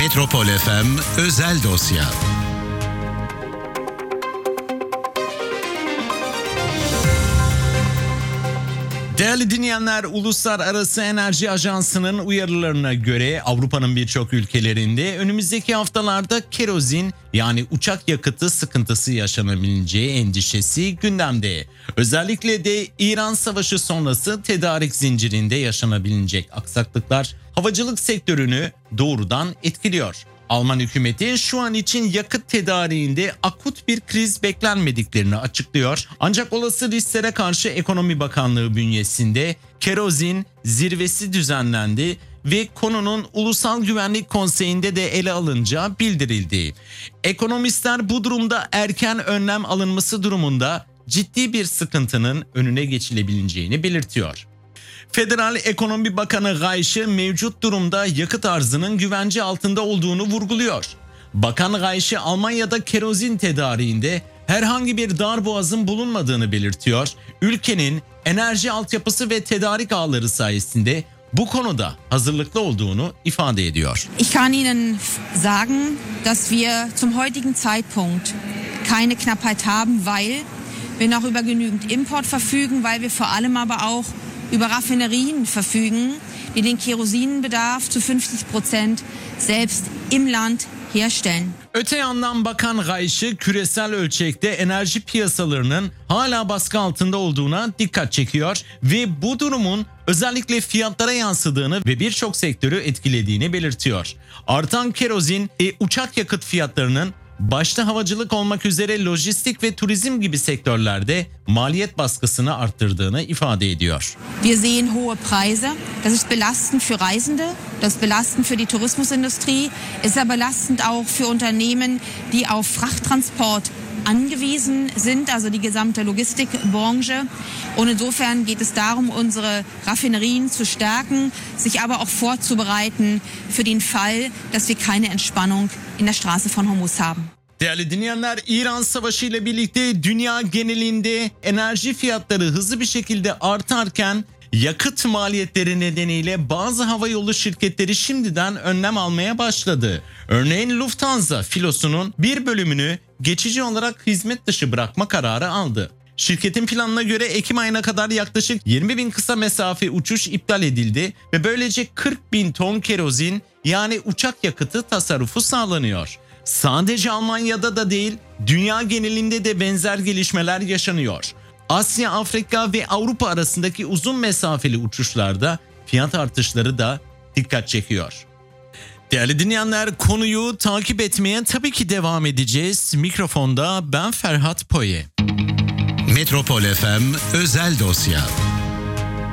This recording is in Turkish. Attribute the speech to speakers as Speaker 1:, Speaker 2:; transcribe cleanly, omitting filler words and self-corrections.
Speaker 1: Metropol FM özel dosya. Değerli dinleyenler, Uluslararası Enerji Ajansı'nın uyarılarına göre Avrupa'nın birçok ülkelerinde önümüzdeki haftalarda kerozin yani uçak yakıtı sıkıntısı yaşanabileceği endişesi gündemde. Özellikle de İran Savaşı sonrası tedarik zincirinde yaşanabilecek aksaklıklar havacılık sektörünü doğrudan etkiliyor. Alman hükümeti şu an için yakıt tedariğinde akut bir kriz beklenmediklerini açıklıyor. Ancak olası risklere karşı Ekonomi Bakanlığı bünyesinde kerozin zirvesi düzenlendi ve konunun Ulusal Güvenlik Konseyi'nde de ele alınacağı bildirildi. Ekonomistler bu durumda erken önlem alınması durumunda ciddi bir sıkıntının önüne geçilebileceğini belirtiyor. Federal Ekonomi Bakanı Gayşi mevcut durumda yakıt arzının güvence altında olduğunu vurguluyor. Bakan Gayşi Almanya'da kerozin tedariğinde herhangi bir darboğazın bulunmadığını belirtiyor. Ülkenin enerji altyapısı ve tedarik ağları sayesinde bu konuda hazırlıklı olduğunu ifade ediyor.
Speaker 2: Ich kann Ihnen sagen, dass wir zum heutigen Zeitpunkt keine Knappheit haben, weil wir noch über genügend Import verfügen, weil wir vor allem aber auch über Raffinerien verfügen, die den Kerosinbedarf zu 50% selbst im Land herstellen.
Speaker 1: Öte yandan Bakan Gayşi küresel ölçekte enerji piyasalarının hala baskı altında olduğuna dikkat çekiyor ve bu durumun özellikle fiyatlara yansıdığını ve birçok sektörü etkilediğini belirtiyor. Artan kerozin uçak yakıt fiyatlarının başta havacılık olmak üzere lojistik ve turizm gibi sektörlerde maliyet baskısını arttırdığını ifade ediyor.
Speaker 2: Wir sehen hohe Preise. Das ist belastend für Reisende, das ist belastend für die Tourismusindustrie, es ist belastend auch für Unternehmen, die auf Frachttransport angewiesen sind, also die gesamte Logistikbranche. Und insofern geht es darum, unsere Raffinerien zu stärken, sich aber auch vorzubereiten für den Fall, dass wir keine Entspannung in der Straße von Hormuz haben.
Speaker 1: Değerli dinleyenler, İran Savaşı ile birlikte dünya genelinde enerji fiyatları hızlı bir şekilde artarken yakıt maliyetleri nedeniyle bazı havayolu şirketleri şimdiden önlem almaya başladı. Örneğin Lufthansa filosunun bir bölümünü geçici olarak hizmet dışı bırakma kararı aldı. Şirketin planına göre Ekim ayına kadar yaklaşık 20.000 kısa mesafe uçuş iptal edildi ve böylece 40.000 ton kerozin yani uçak yakıtı tasarrufu sağlanıyor. Sadece Almanya'da da değil, dünya genelinde de benzer gelişmeler yaşanıyor. Asya, Afrika ve Avrupa arasındaki uzun mesafeli uçuşlarda fiyat artışları da dikkat çekiyor. Değerli dinleyenler, konuyu takip etmeye tabii ki devam edeceğiz. Mikrofonda ben Ferhat Poye. Metropol FM özel dosya.